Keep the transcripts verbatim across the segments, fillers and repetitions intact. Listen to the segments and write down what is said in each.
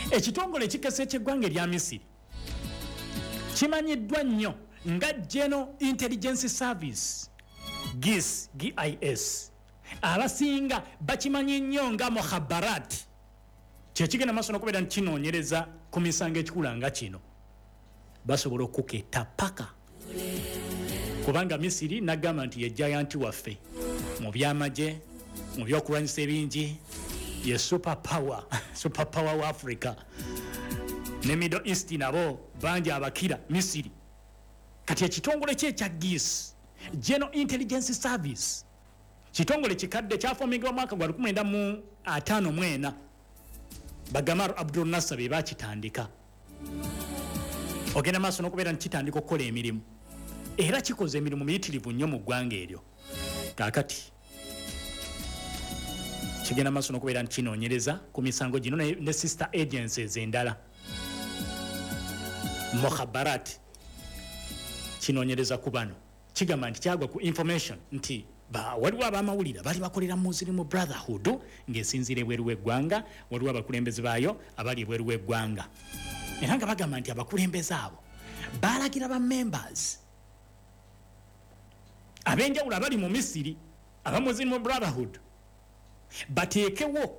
ekitongole ekikese eky'eggwanga erya Misiri kimanyiddwa nnyo nga General Intelligence Service G I S G I S abasinga bakimanyi nnyo nga mukhabarat kyekigenda maaso n'okubeera nkinoonyereza ku misango ekikula nga kino basobola okuketta paka kubanga Misiri nagamba nti ye giant waffe mu byamaje mu byokulwanyisa ebingi ye super power super power wa Africa ne Middle East nabo bangi abakira Misiri kati ekitongole kye kya G I S General Intelligence Service kitongole kikadde kyafomingibwa mwaka gwa lukumi mwenda mu ataano mu ena Bagamar Abdul Nasser be bakitandika ogenda maaso n'okubeera nkitandika okukola emirimu era kikoze emirimu miyitirivu nnyo mu ggwanga eryo kaakati kigenda maaso n'okubeera nkinoonyereza ku misango gino ne, ne sister agencies endala mukhabarat kinoonyereza ku bano kigamba nti kyagwa ku information nti ba waliwo abamawulire bali bakolera mu Muslim Brotherhood ng'esinzira ebweru w'eggwanga waliwo abakulembeze baayo abali ebweru w'eggwanga era nga bagamba nti abakulembeze abo baalagira ba members ab'enjawulo abali mu Misiri aba Muslim Brotherhood bateekewo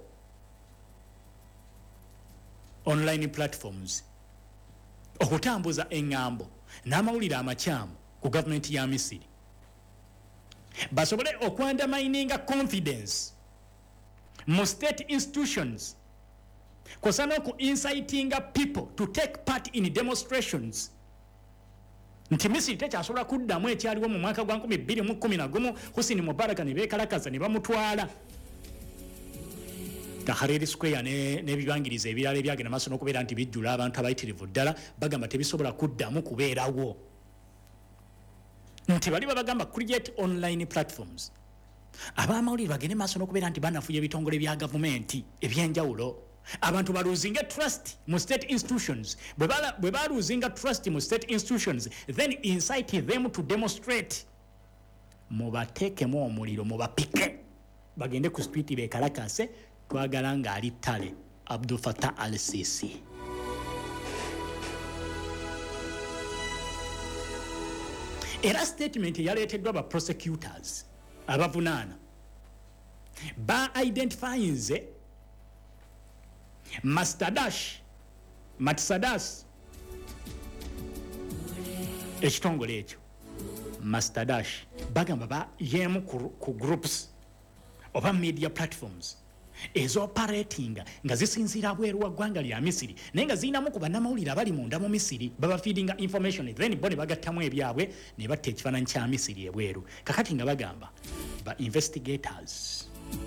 online platforms okutambuza eŋŋambo n'amawulire amakyamu ku gavumenti ya Misiri basobole okwandamininga confidence mu state institutions kosana ku inciting people to take part in demonstrations nti Misiri tekyasobola kuddamu ekyaliwo mu mwaka gwa nkumi bbiri mu kkumi na gumu Hussein Mubarak ne beekalakaza ne bamutwala Tahrir Square ne nebibangiriza ebirala ebyagenda maaso n'okubeera nti bijjula abantu abayitirivu ddala bagamba tebisobola kuddamu kubeerawo nti bali babagamba create online platforms abamawulire bagende maaso n'okubeera nti banafuya ebitongole bya gavumenti ebyenjawulo abantu baluzinga trust mu state institutions bwe baluzinga trust mu state institutions then incite them to demonstrate mubateekemu omuliro mubapike bagende ku street beekalakase twagala ng'ali ttale Abdul Fattah al-Sisi era statement yaleeteddwa ba prosecutors abavunaana ba identifyinze Mastadash Matsadas ekitongole ekyo Mastadash bagamba ba yemu ku, ku groups oba media platforms ezoperating nga zisinzira bweru wa ggwanga lya Misiri naye nga ziinamu ku bannamawulire abali munda mu Misiri baba feedinga information then bo ne bagattamu ebyabwe ne batta ekifaananyi kya Misiri ebweru kakati nga bagamba ba investigators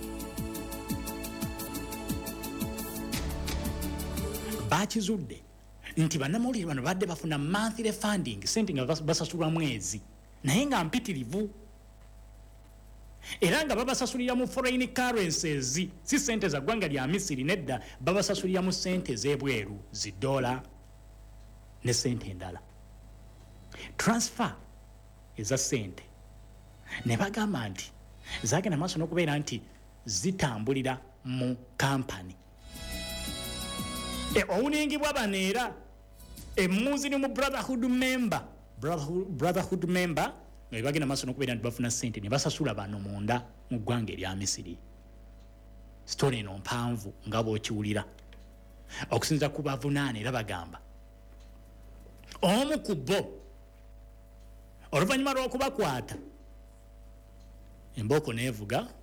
bakizudde nti bannamawulire bano badde bafuna monthly funding sente nga basasulwa mwezi naye nga mpitirivu era nga babasasulira mu foreign currencies si sente za ggwanga lya Misiri nedda babasasulira mu sente z'ebweru zi dola ne sente endala transfer eza sente ne bagamba nti zagenda maaso n'okubeera nti zitambulira mu kampani e owningibwa bano era e Muslim Brotherhood member Brotherhood, Brotherhood member nga bagenda maaso n'okubeera nti bafuna ssente ne basasula bano munda mu ggwanga erya Misiri story eno mpanvu nga bw'okiwulira okusinza ku bavunaana era bagamba omu ku bo oluvannyuma lw'okubakwata embooko neevuga